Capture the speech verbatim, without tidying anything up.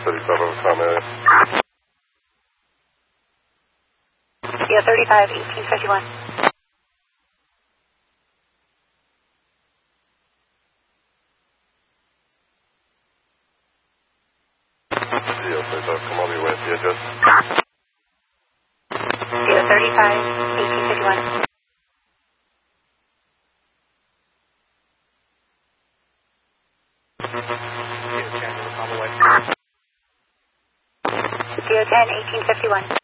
thirty-seven, Tom area. Yeah, thirty-five, eighteen fifty-one. Yeah, thirty-five, come all the way at the address. Yeah, thirty-five, eighteen fifty-one. Zero ten, eighteen fifty-one.